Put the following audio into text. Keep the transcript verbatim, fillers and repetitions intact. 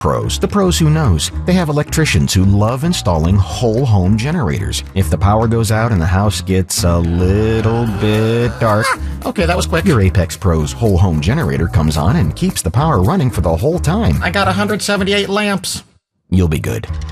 Pros, the pros who knows. They have electricians who love installing whole home generators. If the power goes out and the house gets a little bit dark, Okay, that was quick. your Apex Pros whole home generator comes on and keeps the power running for the whole time. I got one hundred seventy-eight lamps. You'll be good.